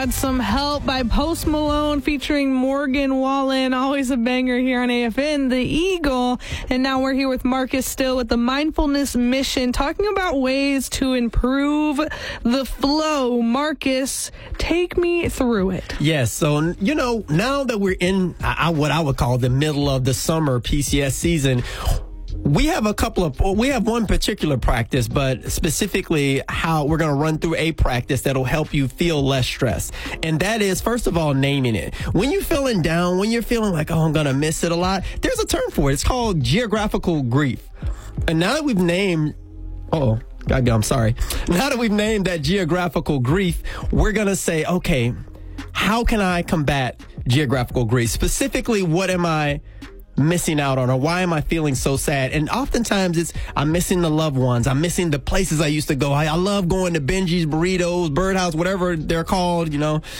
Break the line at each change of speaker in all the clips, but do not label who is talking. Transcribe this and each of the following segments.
had some help by Post Malone featuring Morgan Wallen. Always a banger here on AFN, The Eagle. And now we're here with Marcus Still with the Mindfulness Mission, talking about ways to improve the flow. Marcus, take me through it.
Yes. So, now that we're in what I would call the middle of the summer PCS season, we have one particular practice, but specifically how we're going to run through a practice that'll help you feel less stress. And that is, first of all, naming it. When you're feeling down, when you're feeling like, I'm going to miss it a lot, there's a term for it. It's called geographical grief. And now that we've named, now that we've named that geographical grief, we're going to say, okay, how can I combat geographical grief? Specifically, what am I missing out on, or why am I feeling so sad? And oftentimes I'm missing the loved ones. I'm missing the places I used to go. I love going to Benji's, Burritos, Birdhouse, whatever they're called,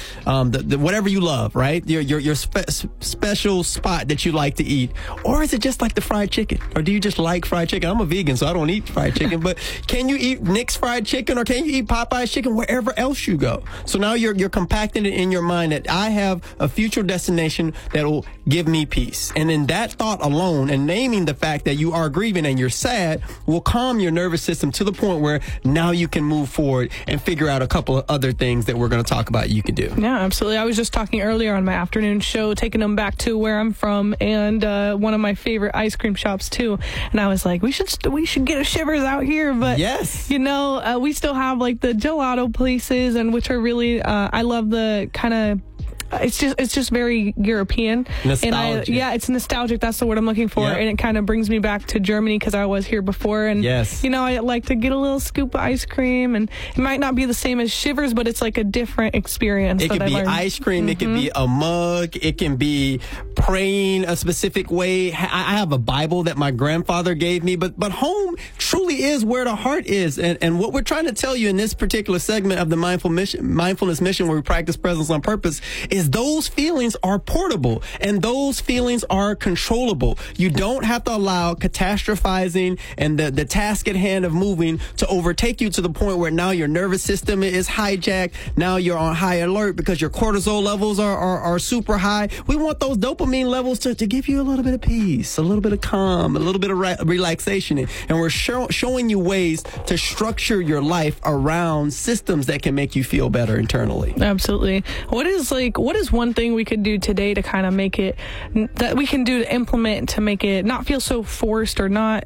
whatever you love, right? Your special spot that you like to eat. Or is it just like the fried chicken? Or do you just like fried chicken? I'm a vegan, so I don't eat fried chicken, but can you eat Nick's fried chicken, or can you eat Popeye's chicken wherever else you go? So now you're compacting it in your mind that I have a future destination that will give me peace. And then that thought alone, and naming the fact that you are grieving and you're sad, will calm your nervous system to the point where now you can move forward and figure out a couple of other things that we're going to talk about you can do.
Yeah, absolutely. I was just talking earlier on my afternoon show, taking them back to where I'm from, and one of my favorite ice cream shops too. And I was like, we should get a Shivers out here, but
yes,
we still have like the gelato places, and which are really I love the kind of. It's just very European.
Nostalgic.
And it's nostalgic. That's the word I'm looking for.
Yep.
And it kind of brings me back to Germany because I was here before. And,
yes,
I like to get a little scoop of ice cream. And it might not be the same as Shivers, but it's like a different experience.
It could be ice cream. It could be a mug. It can be praying a specific way. I have a Bible that my grandfather gave me. But home truly is where the heart is. And what we're trying to tell you in this particular segment of the Mindfulness Mission, where we practice presence on purpose, is those feelings are portable and those feelings are controllable. You don't have to allow catastrophizing and the task at hand of moving to overtake you to the point where now your nervous system is hijacked. Now you're on high alert because your cortisol levels are super high. We want those dopamine levels to give you a little bit of peace, a little bit of calm, a little bit of relaxation. And we're showing you ways to structure your life around systems that can make you feel better internally.
Absolutely. What is one thing we could do today to kind of make it, that we can do to implement to make it not feel so forced or not,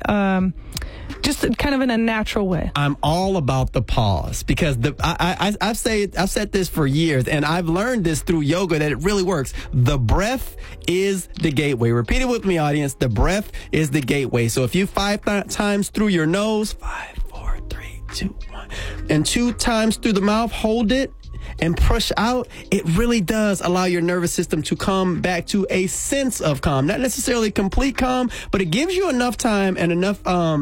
just kind of in a natural way?
I'm all about the pause, because I've said this for years, and I've learned this through yoga that it really works. The breath is the gateway. Repeat it with me, audience. The breath is the gateway. So if you 5 times through your nose, 5, 4, 3, 2, 1, and 2 times through the mouth, hold it and push out, it really does allow your nervous system to come back to a sense of calm. Not necessarily complete calm, but it gives you enough time and enough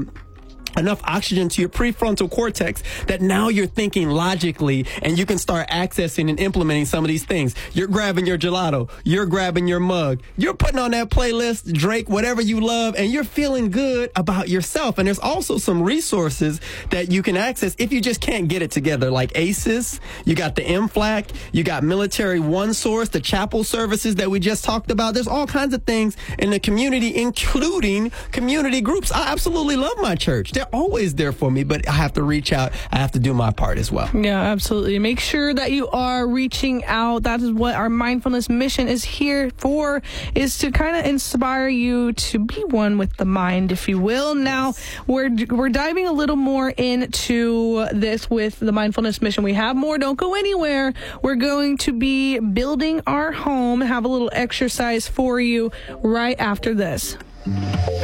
oxygen to your prefrontal cortex that now you're thinking logically, and you can start accessing and implementing some of these things. You're grabbing your gelato, you're grabbing your mug, you're putting on that playlist, Drake, whatever you love, and you're feeling good about yourself. And there's also some resources that you can access if you just can't get it together, like ACES, you got the MFLAC, you got Military One Source, the chapel services that we just talked about. There's all kinds of things in the community, including community groups. I absolutely love my church. They're always there for me, but I have to reach out. I have to do my part as well.
Yeah, absolutely. Make sure that you are reaching out. That is what our mindfulness mission is here for, is to kind of inspire you to be one with the mind, if you will. Now, we're diving a little more into this with the mindfulness mission. We have more. Don't go anywhere. We're going to be building our home, have a little exercise for you right after this.